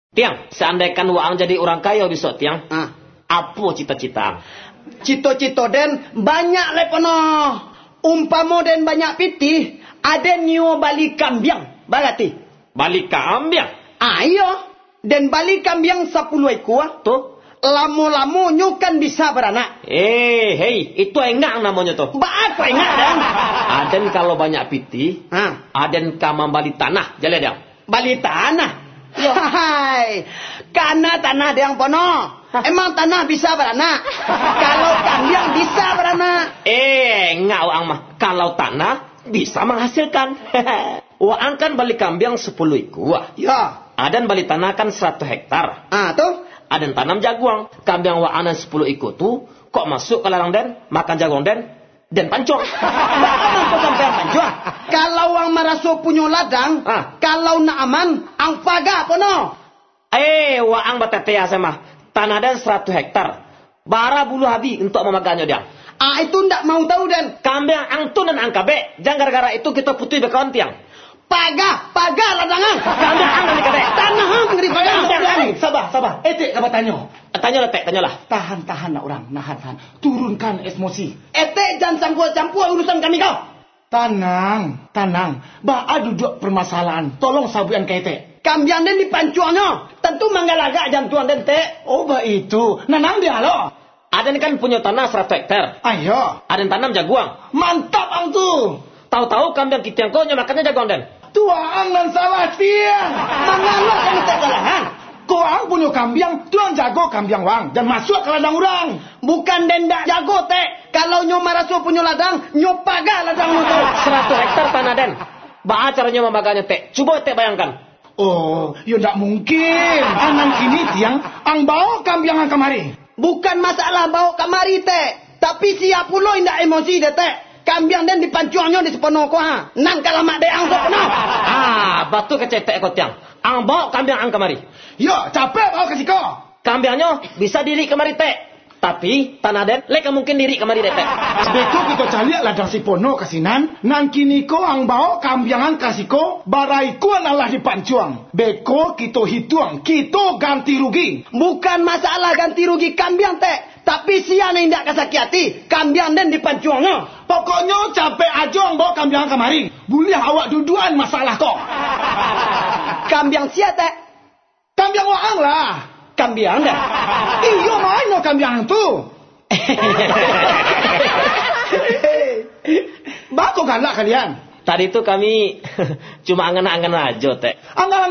Tiang, seandainya waang jadi orang kaya besok tiang. Apa cita-cita? Cito-cito den banyak lepono. Umpamo den banyak pitih, ada nyo balik kambiang. Berarti Balik kambiang. Ayo, dan balik kambiang 10 ekor Tuh. Lamu-lamu nyo kan bisa beranak. Hei, itu enggak namanya tuh. Apa ingat dan? Aden kalau banyak pitih, aden kamam balik tanah, jalan dia. Balik tanah. Hai, karena tanah yang pono. Emang tanah bisa beranak? Kalau kambiang bisa beranak. Enggak waang mah. Kalau tanah bisa menghasilkan. Waang kan balik kambiang 10 ekor. Ya. Aden balik tanah kan 100 hektar. Tuh. Aden tanam jaguang. Kambiang waang 10 ekor tuh kok masuk ke larang den, makan jaguang den pancong. Apa sampai pancong? Kalau wang maraso punya ladang, kalau nak aman, ang paga pono. Waang batetea sama. Tanah den 100 hektar. Bara bulu habis untuk memaganya dia. Itu ndak mau tahu den. Kambiang angtun dan angkabe. Jangan gara-gara itu kita putih bekawan tiang. Paga ladangan. Kambiang ang dan kabe. Tanah ngeri paga. Sabar. Etik kabar tanya. Tanyalah. Tahan nak orang. Nahan. Turunkan emosi. Jangan campur urusan kami kau. Tenang. Ba'a duduk permasalahan. Tolong sabuan kete. Kambiang den dipancuannya. Tentu manggalaga jantuan den te. Oh, itu. Nanang dia lo. Aden kan punya tanah 100 hektar. Ayo. Aden tanam jaguang. Mantap ang tu. Tahu-tahu kambiang kita yang kau makannya jaguang den. Tuang dan salah tiang. Mangalo kan tak salahan. Kau ang punya kambiang, tuang jago kambiang wang. Dan masuk ke ladang orang. Bukan dendak jago te. Kalau nyo maraso punya ladang, nyo paga ladang nyo. 100 hektar tanah den. Ba'a caranya memaganya te. Coba te bayangkan. Oh, ya tak mungkin. Anang ini tiang, ang bawa kambiang ang kamari. Bukan masalah bawa kamari te. Tapi siap pulo indak emosi de te. Kambiang den dipancuannya di sepenuh ko ha. Nang kalamak de ang sepenuh. Batu kecetek ko tiang. Ang bawa kambiang ang kamari. Ya, capek bawa kasih kau. Kambiangnya bisa diri kamari te. Tapi tanah den leka mungkin diri kamari de te. Beko kita cari ladang si pono kasinan. Nang kini ko ang bawa kambiangan kasih ko. Barai ko adalah dipancuang. Beko kita hitung. Kita ganti rugi. Bukan masalah ganti rugi kambiang te. Tapi siapa yang tidak kesakiati, kambiang den dipancuangnya. Pokoknya capek aja ang bawa kambiang kamari. Boleh awak duduan masalah kok. Kambiang siapa? Kambiang waang lah. Kambiang dah. Iyo mana kambiang tu? Bako galak kalian. Tadi itu kami cuma angan-angan aja teh. Angan